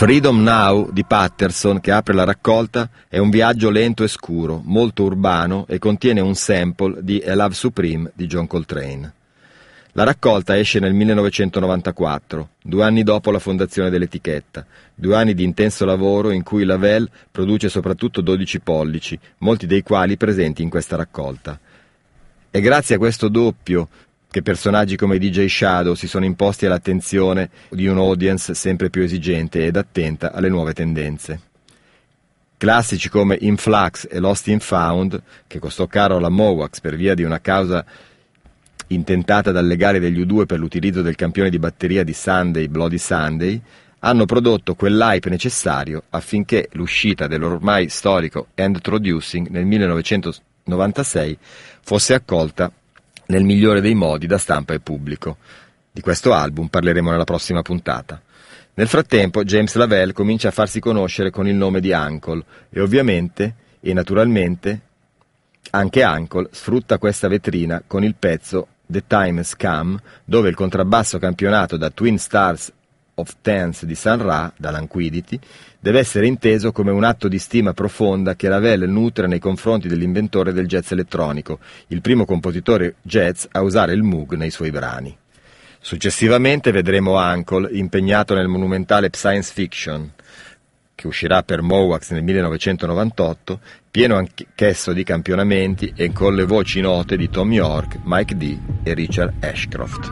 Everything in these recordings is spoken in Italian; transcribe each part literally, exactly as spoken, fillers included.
Freedom Now di Patterson, che apre la raccolta, è un viaggio lento e scuro, molto urbano e contiene un sample di A Love Supreme di John Coltrane. La raccolta esce nel millenovecentonovantaquattro, due anni dopo la fondazione dell'etichetta, due anni di intenso lavoro in cui Lavelle produce soprattutto dodici pollici, molti dei quali presenti in questa raccolta. È grazie a questo doppio che personaggi come D J Shadow si sono imposti all'attenzione di un audience sempre più esigente ed attenta alle nuove tendenze. Classici come In Flux e Lost and Found, che costò caro alla Mowax per via di una causa intentata dal legale degli U due per l'utilizzo del campione di batteria di Sunday, Bloody Sunday, hanno prodotto quell'hype necessario affinché l'uscita dell'ormai storico Introducing nel millenovecentonovantasei fosse accolta nel migliore dei modi da stampa e pubblico. Di questo album parleremo nella prossima puntata. Nel frattempo James Lavelle comincia a farsi conoscere con il nome di Uncle e ovviamente e naturalmente anche Uncle sfrutta questa vetrina con il pezzo The Time Has Come, dove il contrabbasso campionato da Twin Stars of Tense di Sun Ra, da Languidity, deve essere inteso come un atto di stima profonda che Lavelle nutre nei confronti dell'inventore del jazz elettronico, il primo compositore jazz a usare il Moog nei suoi brani. Successivamente vedremo Uncle impegnato nel monumentale Science Fiction, che uscirà per Mowax nel millenovecentonovantotto, pieno anch'esso di campionamenti e con le voci note di Tom York, Mike D e Richard Ashcroft.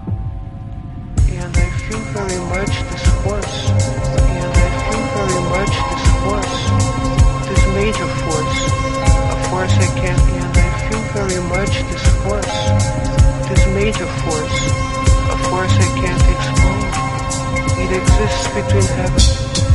And I feel very much this force, and I feel very much this force, this major force, a force I can't, and I feel very much this force, this major force, a force I can't explain. It exists between heaven